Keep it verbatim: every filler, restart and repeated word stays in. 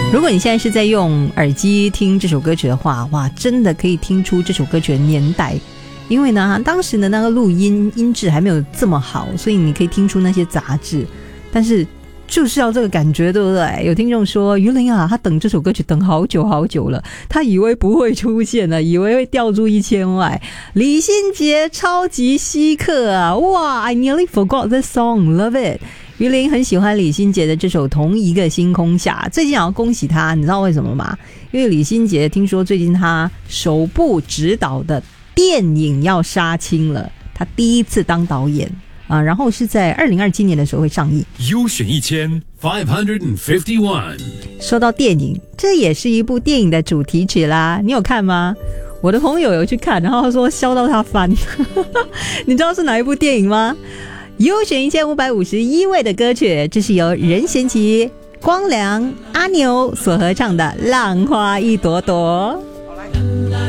如果你现在是在用耳机听这首歌曲的话，哇，真的可以听出这首歌曲的年代。因为呢，当时的那个录音音质还没有这么好，所以你可以听出那些杂质。但是就是要这个感觉，对不对？有听众说，于林啊，他等这首歌曲等好久好久了，他以为不会出现了，以为会掉入一千外。李心洁超级稀客啊！哇 ，I nearly forgot this song, love it。于林很喜欢李心洁的这首《同一个星空下》，最近要恭喜他，你知道为什么吗？因为李心洁听说最近他首部执导的电影要杀青了，他第一次当导演啊，然后是在二零二七年的时候会上映。 优选一千 five hundred fifty-one。 说到电影，这也是一部电影的主题曲啦，你有看吗？我的朋友有去看，然后说笑到他翻。你知道是哪一部电影吗？优选一千五百五十一位的歌曲，这是由任贤齐、光良、阿牛所合唱的《浪花一朵朵》。